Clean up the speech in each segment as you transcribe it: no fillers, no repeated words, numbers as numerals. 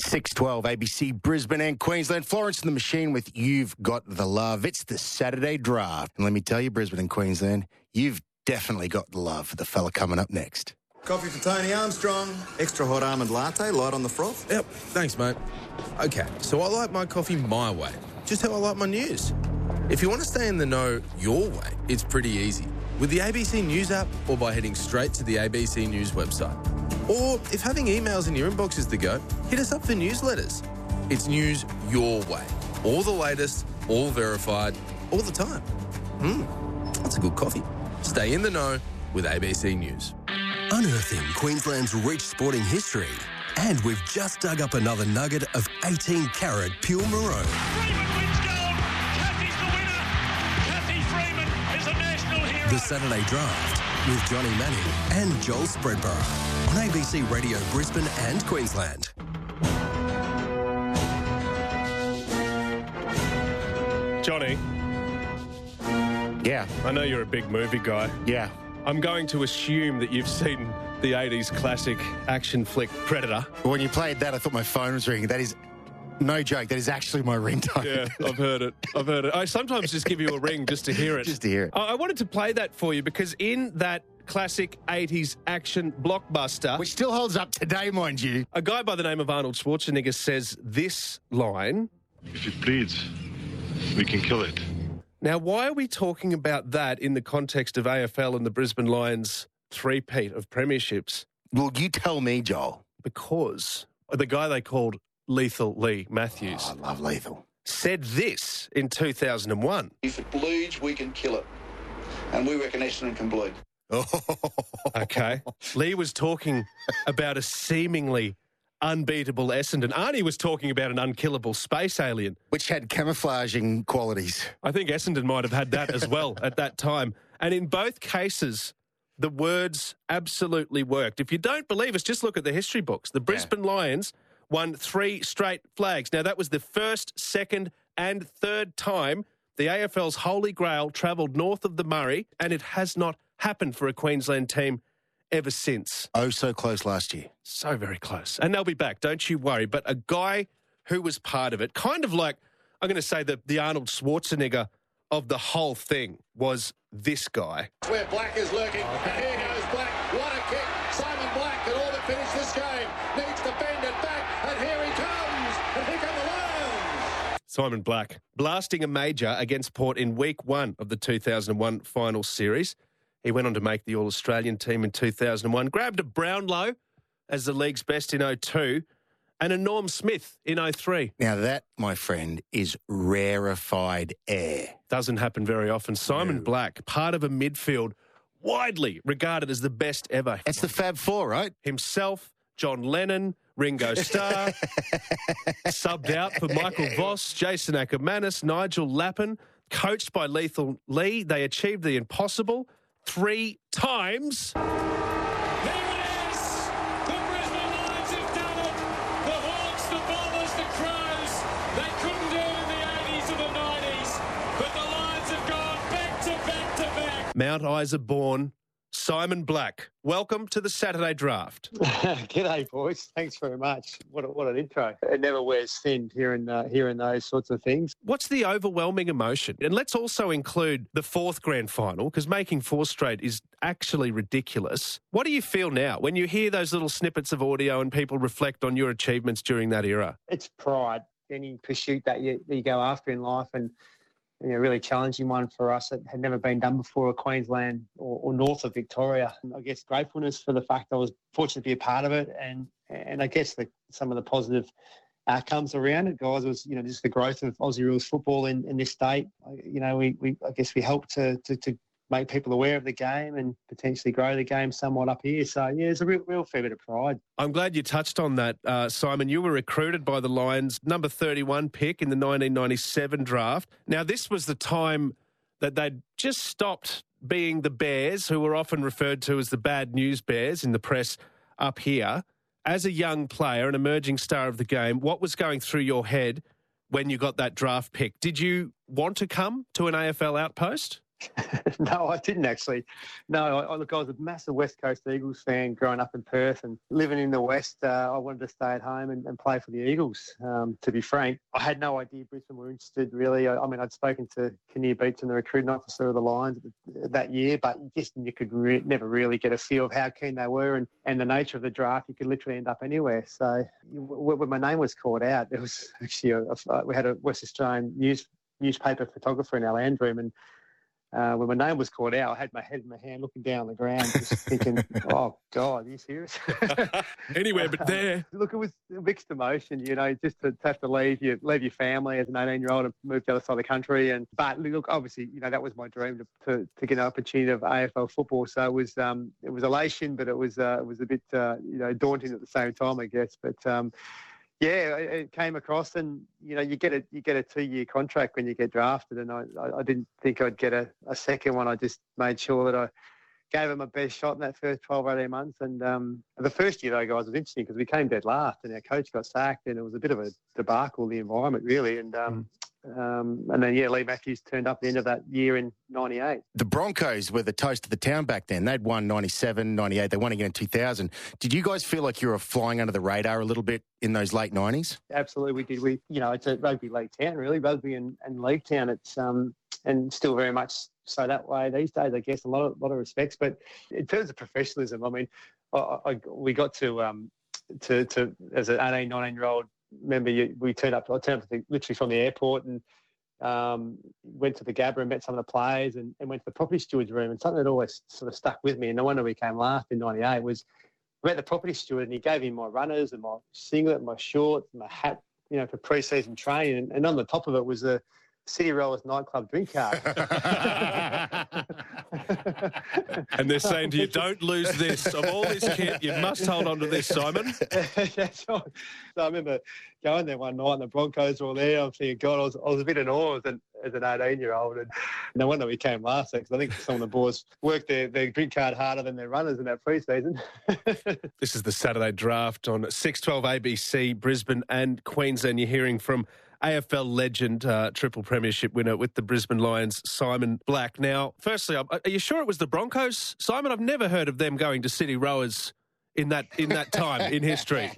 6:12 ABC Brisbane and Queensland. Florence and the Machine with You've Got the Love. It's the Saturday draft. And let me tell you, Brisbane and Queensland, you've definitely got the love for the fella coming up next. Coffee for Tony Armstrong. Extra hot almond latte, light on the froth. Yep, thanks, mate. Okay, so I like my coffee my way, just how I like my news. If you want to stay in the know your way, it's pretty easy. With the ABC News app or by heading straight to the ABC News website. Or if having emails in your inbox is the go, hit us up for newsletters. It's news your way. All the latest, all verified, all the time. That's a good coffee. Stay in the know with ABC News. Unearthing Queensland's rich sporting history. And we've just dug up another nugget of 18-carat pure maroon. Freeman wins gold. Cathy's the winner. Cathy Freeman is a national hero. The Saturday Draft with Johnny Manning and Joel Spreadborough on ABC Radio Brisbane and Queensland. Johnny, Yeah, I know you're a big movie guy. yeah. I'm going to assume that you've seen the 80s classic action flick Predator. When you played that, I thought my phone was ringing. That is no joke. That is actually my ringtone. Yeah, I've heard it. I sometimes just give you a ring just to hear it. Just to hear it. I wanted to play that for you because in that classic 80s action blockbuster, Which still holds up today, mind you. a guy by the name of Arnold Schwarzenegger says this line. If it bleeds, we can kill it. Now, why are we talking about that in the context of AFL and the Brisbane Lions three-peat of premierships? Well, you tell me, Joel. Because the guy they called Lethal Lee Matthews I love Lethal. said this in 2001. If it bleeds, we can kill it. And we reckon Essendon can bleed. Okay. Lee was talking about a seemingly unbeatable Essendon. Arnie was talking about an unkillable space alien. Which had camouflaging qualities. I think Essendon might have had that as well at that time. And in both cases, the words absolutely worked. If you don't believe us, just look at the history books. The Brisbane Lions won 3 straight flags. Now, that was the first, second and third time the AFL's Holy Grail travelled north of the Murray, and it has not happened for a Queensland team ever since. Oh, so close last year. So very close. And they'll be back, don't you worry. But a guy who was part of it, kind of like, I'm going to say the Arnold Schwarzenegger of the whole thing was this guy. Where Black is lurking, and here goes Black. What a kick! Simon Black can all but finish this game. Needs to bend it back, and here he comes. And here come the Lions. Simon Black blasting a major against Port in week 1 of the 2001 final series. He went on to make the All-Australian team in 2001, grabbed a Brownlow as the league's best in 02, and a Norm Smith in 03. Now that, my friend, is rarefied air. Doesn't happen very often. Simon Black, part of a midfield widely regarded as the best ever. It's the Fab Four, right? Himself, John Lennon, Ringo Starr, subbed out for Michael Voss, Jason Ackermanis, Nigel Lappin, coached by Lethal Lee. They achieved the impossible 3 times. There it is. The Brisbane Lions have done it. The Hawks, the Bombers, the Crows. They couldn't do it in the 80s or the 90s. But the Lions have gone back to back to back. Mount Isa born Simon Black. Welcome to the Saturday Draft. G'day, boys. Thanks very much. What an intro. It never wears thin hearing those sorts of things. What's the overwhelming emotion? And let's also include the 4th grand final, because making 4 straight is actually ridiculous. What do you feel now when you hear those little snippets of audio and people reflect on your achievements during that era? It's pride, any pursuit that you go after in life, and really challenging one for us that had never been done before, Queensland or north of Victoria. And I guess gratefulness for the fact I was fortunate to be a part of it, and I guess some of the positive outcomes around it, guys, was just the growth of Aussie rules football in this state. I guess we helped to make people aware of the game and potentially grow the game somewhat up here. So, yeah, there's a real fair bit of pride. I'm glad you touched on that, Simon. You were recruited by the Lions, number 31 pick in the 1997 draft. Now, this was the time that they'd just stopped being the Bears, who were often referred to as the bad news Bears in the press up here. As a young player, an emerging star of the game, what was going through your head when you got that draft pick? Did you want to come to an AFL outpost? No, I didn't actually. No, I was a massive West Coast Eagles fan growing up in Perth, and living in the West, I wanted to stay at home and play for the Eagles. To be frank, I had no idea Brisbane were interested, really. I mean, I'd spoken to Kinnear Beecham, the recruiting officer of the Lions that year, but you could never really get a feel of how keen they were, and the nature of the draft, you could literally end up anywhere. So when my name was called out, it was actually we had a West Australian newspaper photographer in our land room, and when my name was called out, I had my head in my hand looking down on the ground, just thinking, oh, God, are you serious? Anywhere but there. Look, it was a mixed emotion, just to have to leave your family as an 18-year-old and move to the other side of the country. But look, obviously, that was my dream to get an opportunity of AFL football. So it was elation, but it was a bit, daunting at the same time, I guess. But, yeah, it came across, and you get a 2-year contract when you get drafted, and I didn't think I'd get a second one. I just made sure that I gave it my best shot in that first 12, 18 months. And the first year, though, guys, was interesting because we came dead last, and our coach got sacked, and it was a bit of a debacle, the environment, really. And then, Lee Matthews turned up at the end of that year in 98. The Broncos were the toast of the town back then. They'd won 97, 98. They won again in 2000. Did you guys feel like you were flying under the radar a little bit in those late 90s? Absolutely, we did. It's a rugby league town, really. Rugby and league town. It's and still very much so that way these days, I guess, a lot of respects. But in terms of professionalism, I mean, we got to as an 18, 19-year-old, remember, I turned up literally from the airport and went to the Gabba and met some of the players and went to the property steward's room. And something that always sort of stuck with me, and no wonder we came last in 98, was I met the property steward and he gave me my runners and my singlet, my shorts, my hat, for pre-season training. And on the top of it was a City Rollers nightclub drink card. And they're saying to you, don't lose this. Of all this kit, you must hold on to this, Simon. That's right. So I remember going there one night and the Broncos were all there. I'm thinking, God, I was a bit in awe as an 18-year-old. And no wonder we came last because I think some of the boys worked their drink card harder than their runners in that pre-season. This is the Saturday Draft on 612 ABC, Brisbane and Queensland. You're hearing from AFL legend, triple premiership winner with the Brisbane Lions, Simon Black. Now, firstly, are you sure it was the Broncos, Simon? I've never heard of them going to City Rowers in that time in history.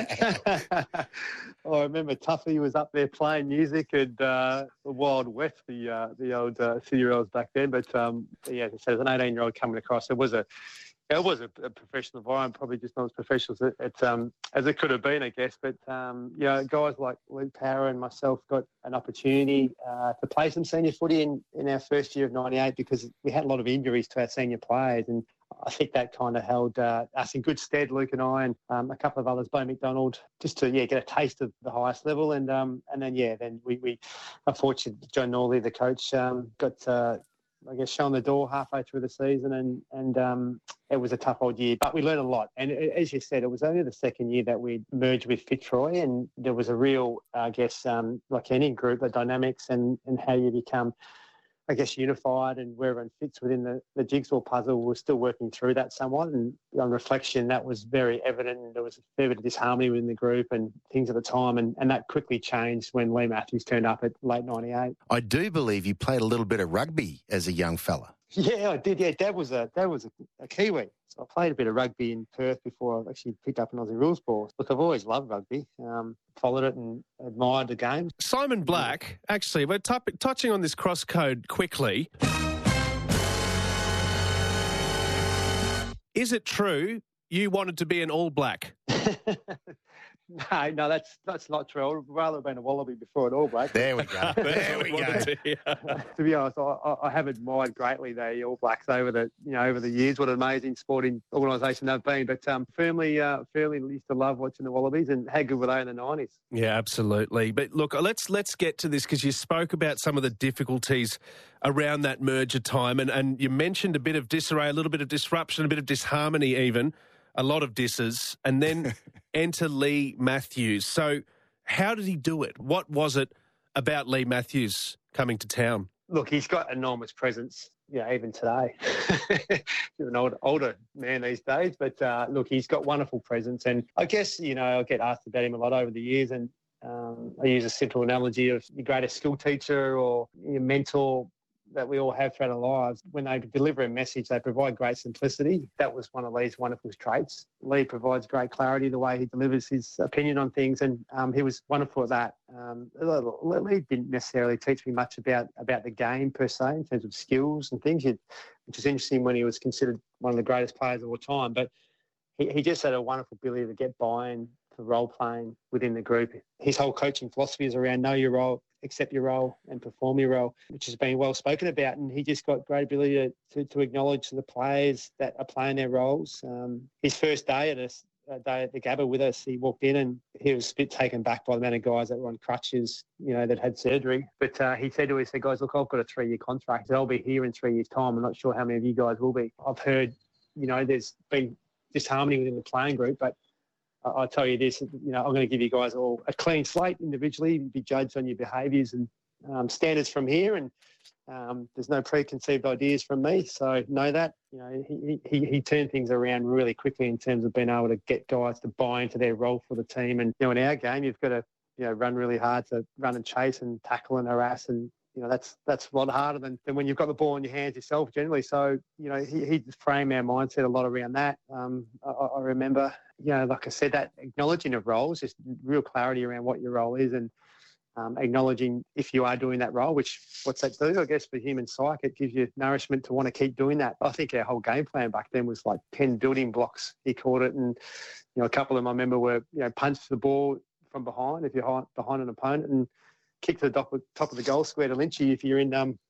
I remember Tuffy was up there playing music and the Wild West, the old City Rowers back then. But as I said, as an 18-year-old coming across, it was a professional environment, probably just not as professional as it could have been, I guess. But, guys like Luke Power and myself got an opportunity to play some senior footy in our first year of 98 because we had a lot of injuries to our senior players. And I think that kind of held us in good stead, Luke and I, and a couple of others, Bo McDonald, just to get a taste of the highest level. And then we unfortunately, John Norley, the coach, got shown the door halfway through the season, and it was a tough old year. But we learned a lot. And as you said, it was only the second year that we merged with Fitzroy, and there was a real, like any group, the dynamics and how you become, unified and where everyone fits within the jigsaw puzzle. We're still working through that somewhat. And on reflection, that was very evident. And there was a fair bit of disharmony within the group and things at the time. And that quickly changed when Lee Matthews turned up at late 98. I do believe you played a little bit of rugby as a young fella. Yeah, I did. Yeah, Dad was a Kiwi. So I played a bit of rugby in Perth before I actually picked up an Aussie rules ball. Look, I've always loved rugby, followed it and admired the game. Simon Black, actually, we're touching on this cross code quickly. Is it true you wanted to be an All Black? No, that's not true. I'd rather have been a Wallaby before an All Black. There we go. There we go. To be honest, I have admired greatly the All Blacks over the years. What an amazing sporting organisation they've been. But firmly used to love watching the Wallabies, and how good were they in the 90s? Yeah, absolutely. But look, let's get to this because you spoke about some of the difficulties around that merger time, and you mentioned a bit of disarray, a little bit of disruption, a bit of disharmony even. A lot of disses, and then enter Lee Matthews. So how did he do it? What was it about Lee Matthews coming to town? Look, he's got enormous presence, even today. He's an older man these days, but look, he's got wonderful presence. And I guess, I get asked about him a lot over the years, and I use a simple analogy of your greatest school teacher or your mentor. that we all have throughout our lives. When they deliver a message, they provide great simplicity. That was one of Lee's wonderful traits. Lee provides great clarity the way he delivers his opinion on things, and he was wonderful at that. Lee didn't necessarily teach me much about the game per se in terms of skills and things, which is interesting when he was considered one of the greatest players of all time. But he just had a wonderful ability to get buy-in for role playing within the group. His whole coaching philosophy is around know your role, accept your role, and perform your role, which has been well spoken about. And he just got great ability to acknowledge the players that are playing their roles. His first day at the Gabba with us, he walked in and he was a bit taken back by the amount of guys that were on crutches, that had surgery. But he said to us, guys, look, I've got a 3-year contract. I'll be here in 3 years' time. I'm not sure how many of you guys will be. I've heard, there's been disharmony within the playing group, but I'll tell you this, I'm going to give you guys all a clean slate individually, be judged on your behaviours and standards from here. And there's no preconceived ideas from me. So know that, he turned things around really quickly in terms of being able to get guys to buy into their role for the team. And, in our game, you've got to, run really hard to run and chase and tackle and harass. And, that's a lot harder than when you've got the ball in your hands yourself generally. So, he framed our mindset a lot around that. I remember, like I said, that acknowledging of roles, just real clarity around what your role is and acknowledging if you are doing that role, what's that do? I guess for human psyche, it gives you nourishment to want to keep doing that. I think our whole game plan back then was like 10 building blocks, he called it. And, a couple of them I remember were, punch the ball from behind if you're behind an opponent and kick to the top of the goal square to lynch you if you're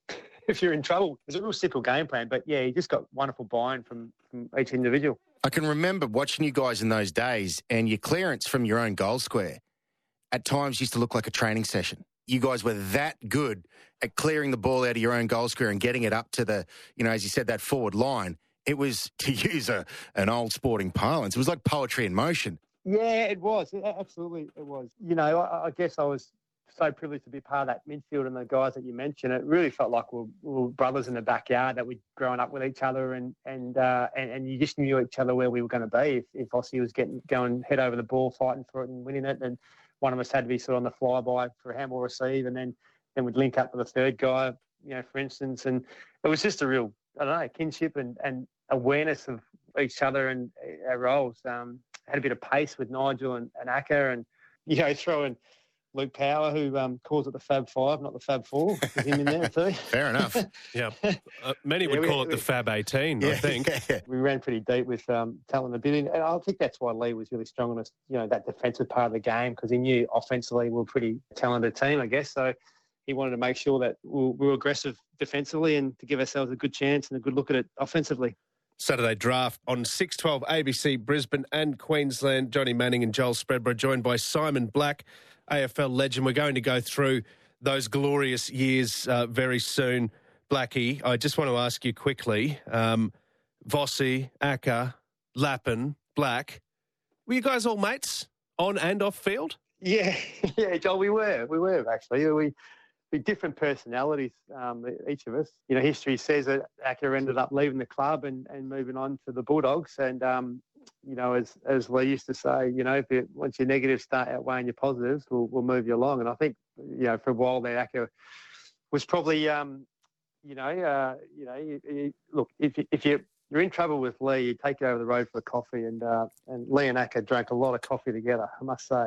in trouble. It was a real simple game plan, but yeah, you just got wonderful buy-in from each individual. I can remember watching you guys in those days, and your clearance from your own goal square at times used to look like a training session. You guys were that good at clearing the ball out of your own goal square and getting it up to the, as you said, that forward line. It was, to use an old sporting parlance, it was like poetry in motion. Yeah, it was. Absolutely, it was. I guess I was so privileged to be part of that midfield and the guys that you mentioned. It really felt like we were brothers in the backyard, that we'd grown up with each other and you just knew each other where we were going to be. If Ossie was going head over the ball, fighting for it and winning it, and one of us had to be sort of on the flyby for a handball receive, and then we'd link up with the third guy, for instance. And it was just a real, kinship and awareness of each other and our roles. Had a bit of pace with Nigel and Acker, and, throw in Luke Power, who calls it the Fab Five, not the Fab Four. With him in there too. Fair enough. Yeah, many would call it the Fab 18. I think we ran pretty deep with talent ability, and I think that's why Lee was really strong on us. That defensive part of the game, because he knew offensively we were a pretty talented team, I guess. So he wanted to make sure that we were aggressive defensively and to give ourselves a good chance and a good look at it offensively. Saturday draft on 6:12 ABC Brisbane and Queensland. Johnny Manning and Joel Spreadborough joined by Simon Black, AFL legend. We're going to go through those glorious years very soon. Blackie, I just want to ask you quickly, Vossi, Acker, Lappin, Black, were you guys all mates on and off field? Yeah, Joel, we were actually. We different personalities, each of us. History says that Acker ended up leaving the club and moving on to the Bulldogs. And, as Lee used to say, once your negatives start outweighing your positives, we'll move you along. And I think, for a while there, Acker was probably, look, if you're in trouble with Lee, you take you over the road for a coffee, and Lee and Acker drank a lot of coffee together, I must say.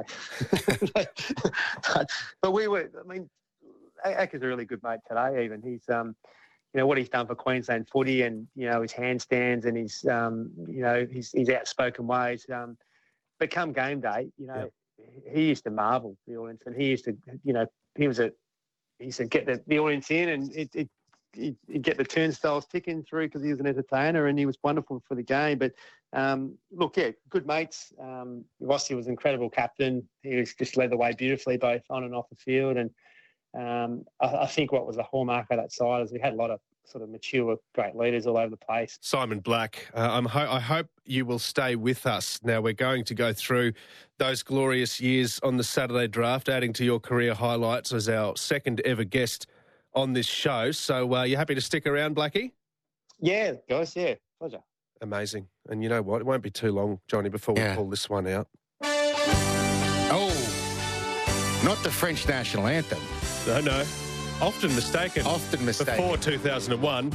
but we were, Acker's a really good mate today. Even he's, what he's done for Queensland footy, and his handstands and his outspoken ways. But come game day, he used to marvel the audience, and he used to, he used to get the audience in, and he'd get the turnstiles ticking through because he was an entertainer, and he was wonderful for the game. But good mates. Rossi was an incredible captain. He was just led the way beautifully, both on and off the field, and. I think what was the hallmark of that side is we had a lot of sort of mature, great leaders all over the place. Simon Black, I hope you will stay with us. Now, we're going to go through those glorious years on the Saturday draft, adding to your career highlights as our second ever guest on this show. So you happy to stick around, Blackie? Yeah, guys, yeah. Pleasure. Amazing. And you know what? It won't be too long, Johnny, before we pull this one out. Oh, not the French national anthem. No. Often mistaken. Often mistaken. Before 2001.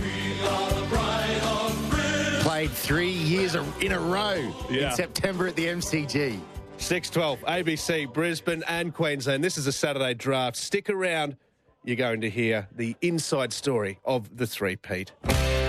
Played 3 years in a row Yeah. in September at the MCG. 6-12, ABC, Brisbane and Queensland. This is a Saturday draft. Stick around. You're going to hear the inside story of the three-peat.